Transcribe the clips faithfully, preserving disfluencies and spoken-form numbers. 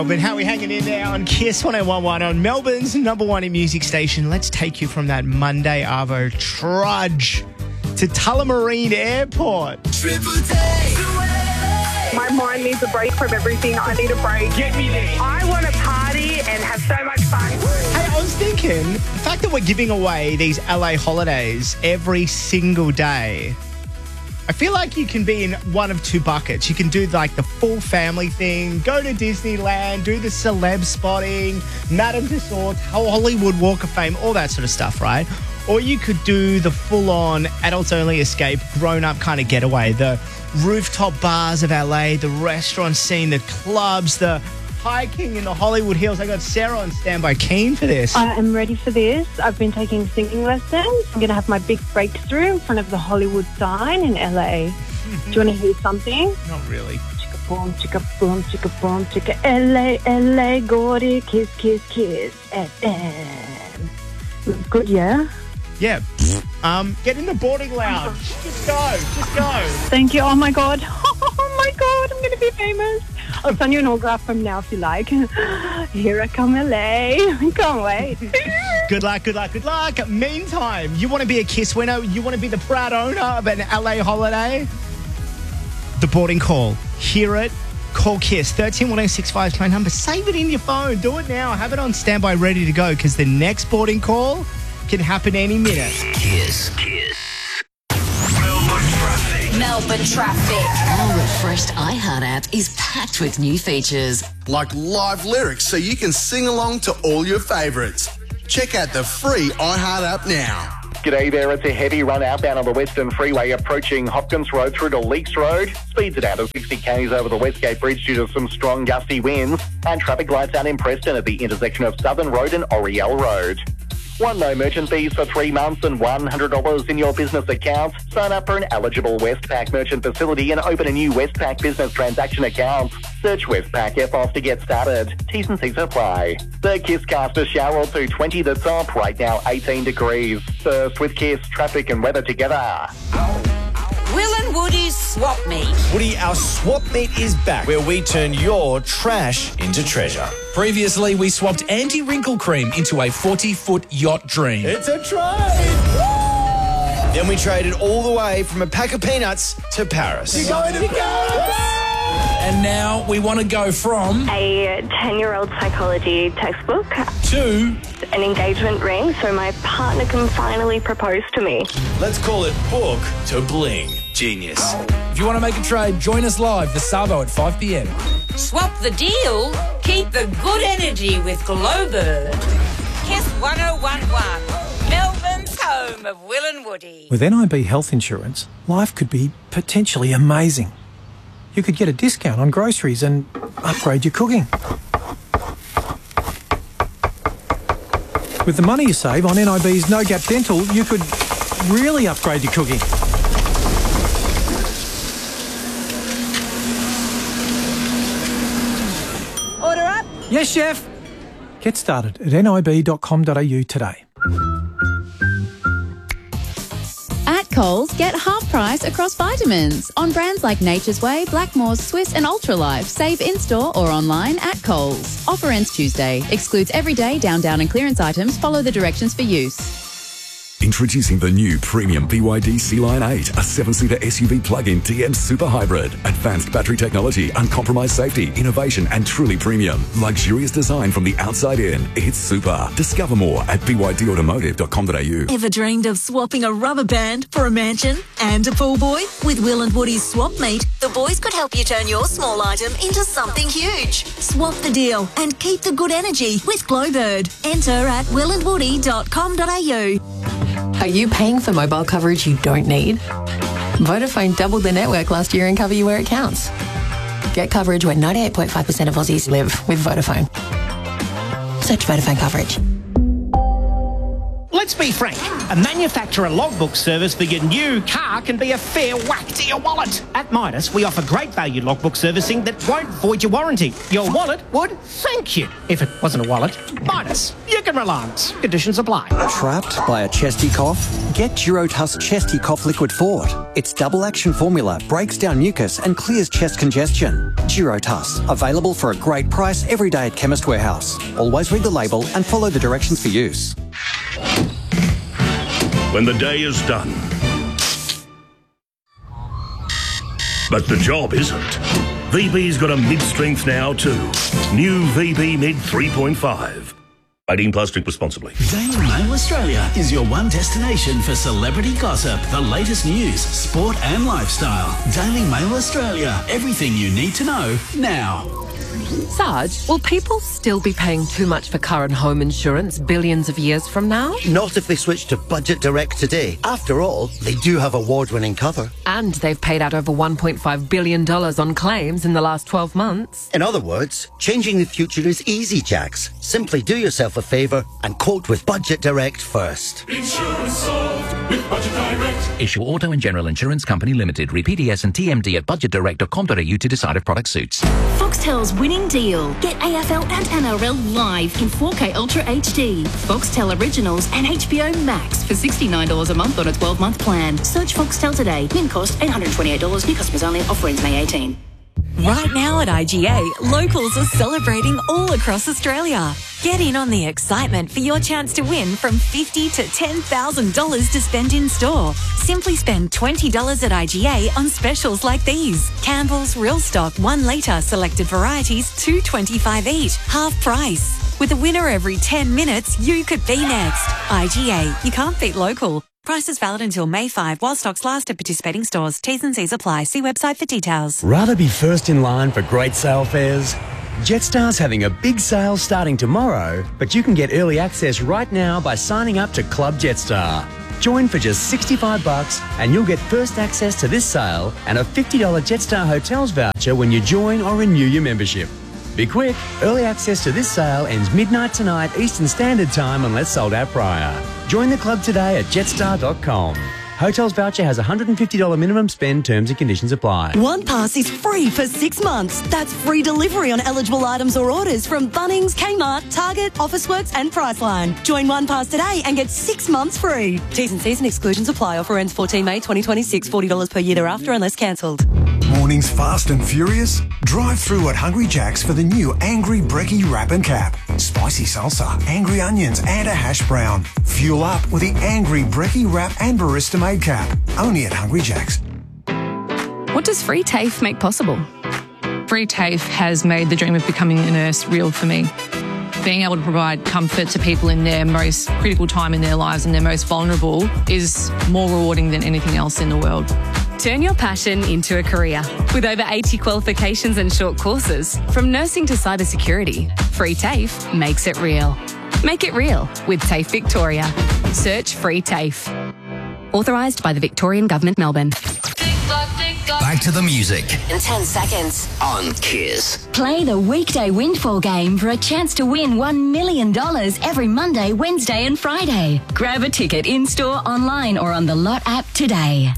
But how are we hanging in there on Kiss one oh one one on Melbourne's number one in music station? Let's take you from that Monday Arvo trudge to Tullamarine Airport. Triple J. My mind needs a break from everything. I need a break. Get me there. I want to party and have so much fun. Hey, I was thinking, the fact that we're giving away these L A holidays every single day, I feel like you can be in one of two buckets. You can do like the full family thing, go to Disneyland, do the celeb spotting, Madame Tussauds, Hollywood Walk of Fame, all that sort of stuff, right? Or you could do the full-on adults-only escape, grown-up kind of getaway, the rooftop bars of L A, the restaurant scene, the clubs, the hiking in the Hollywood Hills. I got Sarah on standby keen for this. I am ready for this. I've been taking singing lessons. I'm going to have my big breakthrough in front of the Hollywood sign in L A. Do you want to hear something? Not really. Chicka boom, chicka boom, chicka boom, chicka L A, L A, Gordy, kiss, kiss, kiss, F M. Good, yeah? Yeah. Um, get in the boarding lounge. Just go. Just go. Thank you. Oh, my God. Oh, my God. I'm going to be famous. I'll send you an autograph from now if you like. Here I come, L A. Can't wait. Good luck, good luck, good luck. Meantime, you want to be a Kiss winner? You want to be the proud owner of an L A holiday? The boarding call. Hear it. Call Kiss. one three one oh six five is my number. Save it in your phone. Do it now. Have it on standby ready to go because the next boarding call can happen any minute. Kiss. Kiss. Melbourne traffic. Melbourne traffic. Our refreshed iHeart app is packed with new features. Like live lyrics so you can sing along to all your favourites. Check out the free iHeart app now. G'day there, it's a heavy run outbound on the Western Freeway approaching Hopkins Road through to Leaks Road. Speeds it out to sixty k's over the Westgate Bridge due to some strong gusty winds. And traffic lights out in Preston at the intersection of Southern Road and Oriel Road. One no merchant fees for three months and one hundred dollars in your business account. Sign up for an eligible Westpac merchant facility and open a new Westpac business transaction account. Search Westpac F O S to get started. T's and C's apply. The Kisscaster shower or two twenty the top, right now eighteen degrees. First with Kiss, traffic and weather together. Will and Woody's Swap Meet. Woody, our swap meet is back, where we turn your trash into treasure. Previously, we swapped anti-wrinkle cream into a forty-foot yacht dream. It's a trade! Then we traded all the way from a pack of peanuts to Paris. You're going to Paris! And now we want to go from A ten-year-old psychology textbook to an engagement ring so my partner can finally propose to me. Let's call it book to bling. Genius. If you want to make a trade, join us live this Sabo at five p.m. Swap the deal. Keep the good energy with Glowbird. Kiss one oh one one. Melbourne's home of Will and Woody. With N I B health insurance, life could be potentially amazing. You could get a discount on groceries and upgrade your cooking. With the money you save on N I B's No Gap Dental, you could really upgrade your cooking. Order up. Yes, chef. Get started at N I B dot com dot A U today. At Coles, get half price across vitamins on brands like Nature's Way, Blackmores, Swiss and Ultralife. Save in-store or online at Coles. Offer ends Tuesday. Excludes everyday down, down and clearance items. Follow the directions for use. Introducing the new premium B Y D Sea-Line eight, a seven-seater S U V plug-in D M Super Hybrid. Advanced battery technology, uncompromised safety, innovation and truly premium. Luxurious design from the outside in. It's super. Discover more at B Y D automotive dot com dot A U. Ever dreamed of swapping a rubber band for a mansion and a pool boy? With Will and Woody's Swap Meet, the boys could help you turn your small item into something huge. Swap the deal and keep the good energy with Glowbird. Enter at will and woody dot com dot A U. Are you paying for mobile coverage you don't need? Vodafone doubled their network last year and cover you where it counts. Get coverage where ninety-eight point five percent of Aussies live with Vodafone. Search Vodafone coverage. Let's be frank. A manufacturer logbook service for your new car can be a fair whack to your wallet. At Midas, we offer great value logbook servicing that won't void your warranty. Your wallet would thank you. If it wasn't a wallet, Midas. You can rely on us. Conditions apply. Trapped by a chesty cough? Get Durotuss Chesty Cough Liquid Fort. Its double action formula breaks down mucus and clears chest congestion. Durotuss, available for a great price every day at Chemist Warehouse. Always read the label and follow the directions for use. When the day is done, but the job isn't. V B's got a mid-strength now too. New V B Mid three point five. eighteen plus, drink responsibly. Daily Mail Australia is your one destination for celebrity gossip, the latest news, sport and lifestyle. Daily Mail Australia. Everything you need to know now. Sarge, will people still be paying too much for car and home insurance billions of years from now? Not if they switch to Budget Direct today. After all, they do have award-winning cover. And they've paid out over one point five billion dollars on claims in the last twelve months. In other words, changing the future is easy, Jax. Simply do yourself a favour and quote with Budget Direct first. Insurance solved with Budget Direct. Issue Auto and General Insurance Company Limited. Read P D S and T M D at budget direct dot com dot a u to decide if product suits. Foxtel's winning deal. Get A F L and N R L live in four K Ultra H D. Foxtel Originals and H B O Max for sixty-nine dollars a month on a twelve-month plan. Search Foxtel today. Min cost eight hundred twenty-eight dollars. New customers only. Offer ends May eighteenth. Right now at I G A, locals are celebrating all across Australia. Get in on the excitement for your chance to win from fifty dollars to ten thousand dollars to spend in store. Simply spend twenty dollars at I G A on specials like these. Campbell's Real Stock one litre selected varieties, two dollars twenty-five each, half price. With a winner every ten minutes, you could be next. I G A, you can't beat local. Prices valid until May fifth while stocks last at participating stores. T's and C's apply. See website for details. Rather be first in line for great sale fares? Jetstar's having a big sale starting tomorrow, but you can get early access right now by signing up to Club Jetstar. Join for just sixty-five bucks and you'll get first access to this sale and a fifty dollars Jetstar Hotels voucher when you join or renew your membership. Be quick, early access to this sale ends midnight tonight Eastern Standard Time unless sold out prior. Join the club today at jetstar dot com. Hotels voucher has a one hundred fifty dollars minimum spend. Terms and conditions apply. One Pass is free for six months. That's free delivery on eligible items or orders from Bunnings, Kmart, Target, Officeworks and Priceline. Join One Pass today and get six months free. T's and C's and exclusions apply. Offer ends fourteenth May twenty twenty-six. forty dollars per year thereafter unless cancelled. Mornings fast and furious? Drive through at Hungry Jack's for the new Angry Brekkie Wrap and Cap. Spicy salsa, angry onions and a hash brown. Fuel up with the Angry Brekkie Wrap and Barista Made Cap. Only at Hungry Jack's. What does Free TAFE make possible? Free TAFE has made the dream of becoming a nurse real for me. Being able to provide comfort to people in their most critical time in their lives and their most vulnerable is more rewarding than anything else in the world. Turn your passion into a career. With over eighty qualifications and short courses, from nursing to cybersecurity, Free TAFE makes it real. Make it real with TAFE Victoria. Search Free TAFE. Authorised by the Victorian Government, Melbourne. Back to the music In ten seconds. on Kiss. Play the weekday windfall game for a chance to win one million dollars every Monday, Wednesday and Friday. Grab a ticket in-store, online or on the Lot app today.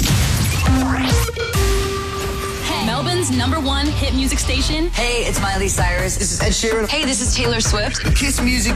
Melbourne's number one hit music station. Hey, it's Miley Cyrus. This is Ed Sheeran. Hey, this is Taylor Swift. Kiss Music